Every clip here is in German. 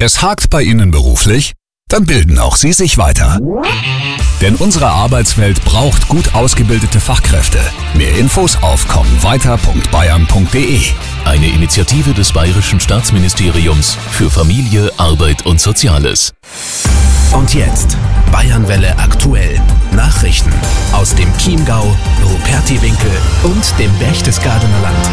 Es hakt bei Ihnen beruflich? Dann bilden auch Sie sich weiter. Denn unsere Arbeitswelt braucht gut ausgebildete Fachkräfte. Mehr Infos auf kommweiter.bayern.de. Eine Initiative des Bayerischen Staatsministeriums für Familie, Arbeit und Soziales. Und jetzt Bayernwelle aktuell. Nachrichten aus dem Chiemgau, Rupertiwinkel und dem Berchtesgadener Land.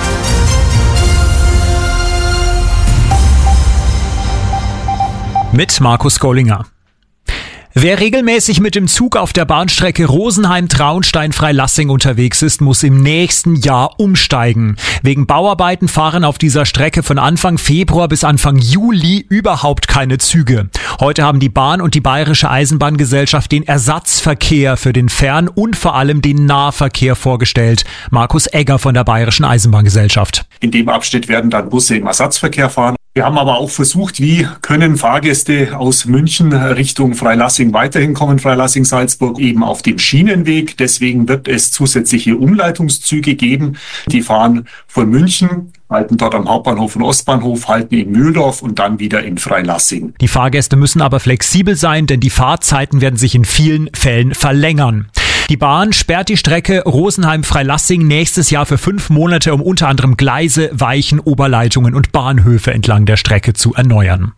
Mit Markus Gollinger. Wer regelmäßig mit dem Zug auf der Bahnstrecke Rosenheim-Traunstein-Freilassing unterwegs ist, muss im nächsten Jahr umsteigen. Wegen Bauarbeiten fahren auf dieser Strecke von Anfang Februar bis Anfang Juli überhaupt keine Züge. Heute haben die Bahn und die Bayerische Eisenbahngesellschaft den Ersatzverkehr für den Fern- und vor allem den Nahverkehr vorgestellt. Markus Egger von der Bayerischen Eisenbahngesellschaft. In dem Abschnitt werden dann Busse im Ersatzverkehr fahren. Wir haben aber auch versucht, wie können Fahrgäste aus München Richtung Freilassing weiterhin kommen, Freilassing-Salzburg, eben auf dem Schienenweg. Deswegen wird es zusätzliche Umleitungszüge geben. Die fahren von München, halten dort am Hauptbahnhof und Ostbahnhof, halten in Mühldorf und dann wieder in Freilassing. Die Fahrgäste müssen aber flexibel sein, denn die Fahrzeiten werden sich in vielen Fällen verlängern. Die Bahn sperrt die Strecke Rosenheim-Freilassing nächstes Jahr für 5 Monate, um unter anderem Gleise, Weichen, Oberleitungen und Bahnhöfe entlang der Strecke zu erneuern.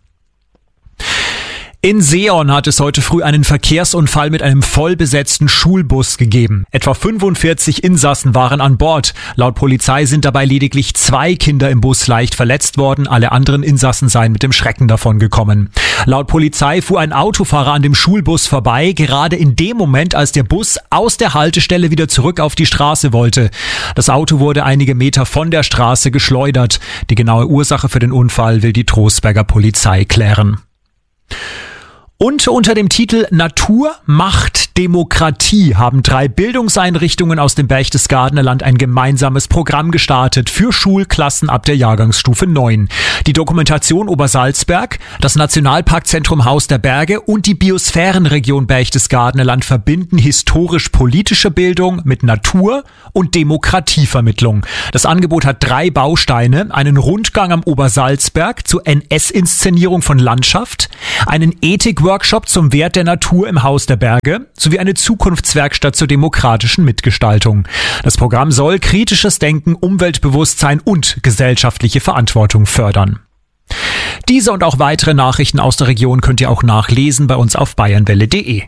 In Seeon hat es heute früh einen Verkehrsunfall mit einem vollbesetzten Schulbus gegeben. Etwa 45 Insassen waren an Bord. Laut Polizei sind dabei lediglich 2 Kinder im Bus leicht verletzt worden. Alle anderen Insassen seien mit dem Schrecken davon gekommen. Laut Polizei fuhr ein Autofahrer an dem Schulbus vorbei, gerade in dem Moment, als der Bus aus der Haltestelle wieder zurück auf die Straße wollte. Das Auto wurde einige Meter von der Straße geschleudert. Die genaue Ursache für den Unfall will die Trostberger Polizei klären. Und unter dem Titel Natur macht Demokratie haben 3 Bildungseinrichtungen aus dem Berchtesgadener Land ein gemeinsames Programm gestartet für Schulklassen ab der Jahrgangsstufe 9. Die Dokumentation Obersalzberg, das Nationalparkzentrum Haus der Berge und die Biosphärenregion Berchtesgadener Land verbinden historisch-politische Bildung mit Natur- und Demokratievermittlung. Das Angebot hat 3 Bausteine, einen Rundgang am Obersalzberg zur NS-Inszenierung von Landschaft, einen Ethik-Workshop zum Wert der Natur im Haus der Berge sowie eine Zukunftswerkstatt zur demokratischen Mitgestaltung. Das Programm soll kritisches Denken, Umweltbewusstsein und gesellschaftliche Verantwortung fördern. Diese und auch weitere Nachrichten aus der Region könnt ihr auch nachlesen bei uns auf bayernwelle.de.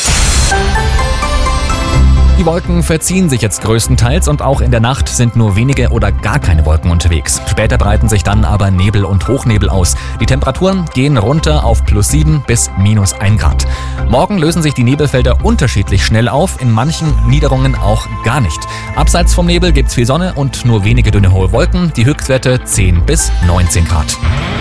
Die Wolken verziehen sich jetzt größtenteils und auch in der Nacht sind nur wenige oder gar keine Wolken unterwegs. Später breiten sich dann aber Nebel und Hochnebel aus. Die Temperaturen gehen runter auf +7 bis -1 Grad. Morgen lösen sich die Nebelfelder unterschiedlich schnell auf, in manchen Niederungen auch gar nicht. Abseits vom Nebel gibt's viel Sonne und nur wenige dünne hohe Wolken. Die Höchstwerte 10 bis 19 Grad.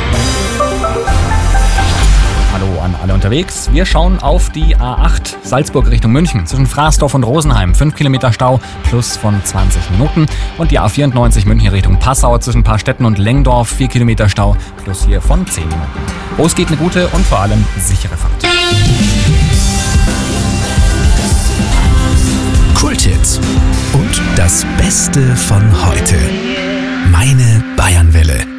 Hallo an alle unterwegs. Wir schauen auf die A8 Salzburg Richtung München. Zwischen Fraßdorf und Rosenheim 5 Kilometer Stau plus von 20 Minuten. Und die A94 München Richtung Passau zwischen Paarstetten und Lengdorf 4 Kilometer Stau plus hier von 10 Minuten. Los geht eine gute und vor allem sichere Fahrt. Kulthits und das Beste von heute. Meine Bayernwelle.